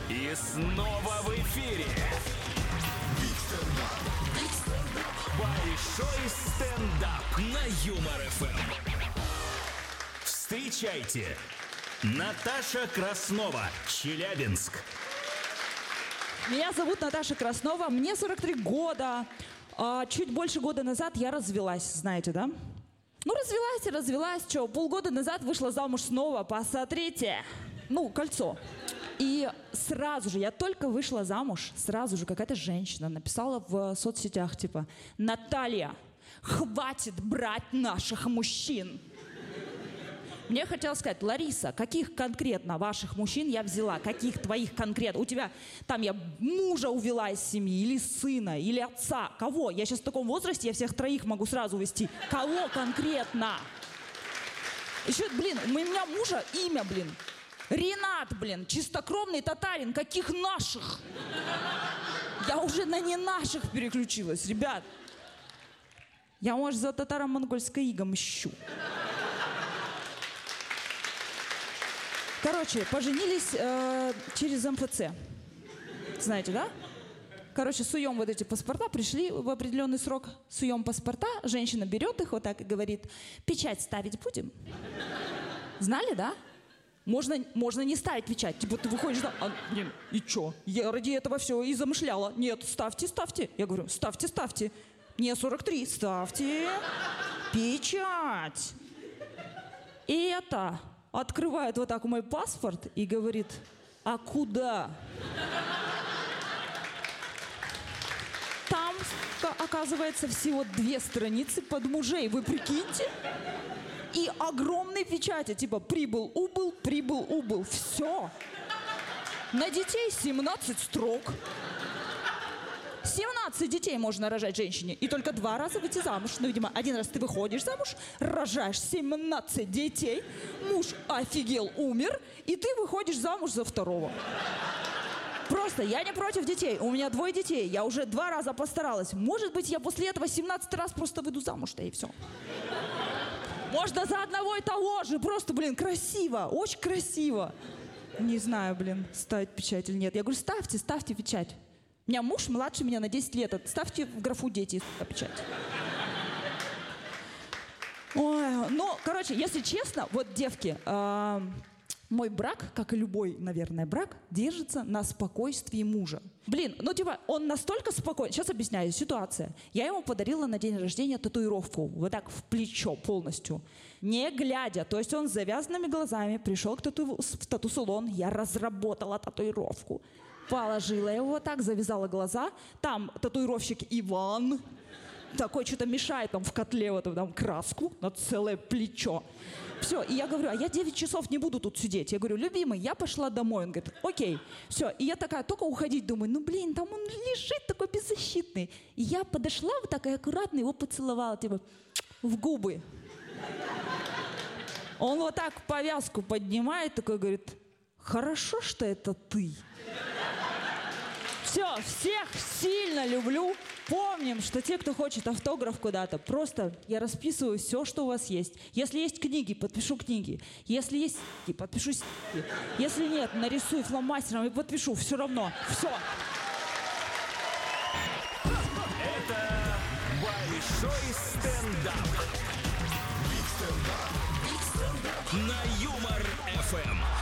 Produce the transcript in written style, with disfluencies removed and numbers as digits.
И снова в эфире большой стендап на Юмор ФМ. Встречайте, Наташа Краснова, Челябинск. Меня зовут Наташа Краснова, мне 43 года. Чуть больше года назад я развелась, знаете, да? Ну, развелась, что, полгода назад вышла замуж снова, посмотрите. Ну, кольцо. И сразу же, я только вышла замуж, сразу же какая-то женщина написала в соцсетях, типа: «Наталья, хватит брать наших мужчин». Мне хотелось сказать: Лариса, каких конкретно ваших мужчин я взяла? Каких твоих конкретно? У тебя там я мужа увела из семьи, или сына, или отца. Кого? Я сейчас в таком возрасте, я всех троих могу сразу увести. Кого конкретно? Еще, у меня мужа имя, Ренат, чистокровный татарин. Каких наших? Я уже на не наших переключилась, ребят. Я, может, за татаро-монгольской иго мщу. Короче, поженились через МФЦ. Знаете, да? Короче, суем вот эти паспорта, пришли в определенный срок, суем паспорта, женщина берет их вот так и говорит: «Печать ставить будем?» Знали, да? Можно не ставить печать. Типа ты выходишь, и чё? Я ради этого все и замышляла. Нет, ставьте. Я говорю: ставьте. Мне 43, ставьте печать. И это... открывает вот так мой паспорт и говорит: «А куда?» Там, оказывается, всего 2 страницы под мужей, вы прикиньте? И огромные печати, типа прибыл, убыл, все. На детей 17 строк. 17 детей можно рожать женщине, и только 2 раза выйти замуж. Ну, видимо, 1 раз ты выходишь замуж, рожаешь 17 детей, муж офигел, умер, и ты выходишь замуж за 2-го. Просто я не против детей, у меня 2 детей, я уже 2 раза постаралась. Может быть, я после этого 17 раз просто выйду замуж-то, и все. Можно за одного и того же, просто, красиво, очень красиво. Не знаю, ставить печать или нет. Я говорю: ставьте печать. У меня муж младше меня на 10 лет. Ставьте в графу «дети» печать. Ой, если честно, вот, девки, мой брак, как и любой, наверное, брак, держится на спокойствии мужа. Он настолько спокоен. Сейчас объясняю ситуацию. Я ему подарила на день рождения татуировку. Вот так в плечо полностью. Не глядя. То есть он с завязанными глазами пришел в тату-салон. Я разработала татуировку. Положила его вот так, завязала глаза. Там татуировщик Иван такой что-то мешает там в котле вот там краску на целое плечо. Все, и я говорю: а я 9 часов не буду тут сидеть. Я говорю: любимый, я пошла домой. Он говорит: окей. Все, и я такая, только уходить думаю: там он лежит такой беззащитный. И я подошла вот так и аккуратно его поцеловала, типа, в губы. Он вот так повязку поднимает, такой говорит: хорошо, что это ты. Все, всех сильно люблю. Помним, что те, кто хочет автограф куда-то, просто я расписываю все, что у вас есть. Если есть книги, подпишу книги. Если есть подпишу. Если нет, нарисую фломастером и подпишу. Все равно. Все. Это большой стендап. На Юмор ФМ.